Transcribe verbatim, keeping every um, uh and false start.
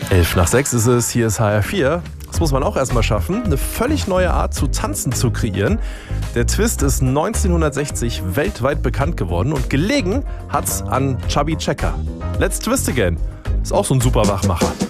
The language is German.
Elf nach sechs ist es, hier ist H R vier. Das muss man auch erstmal schaffen, eine völlig neue Art zu tanzen zu kreieren. Der Twist ist neunzehnhundertsechzig weltweit bekannt geworden und gelegen hat's an Chubby Checker. Let's Twist Again. Ist auch so ein super Wachmacher.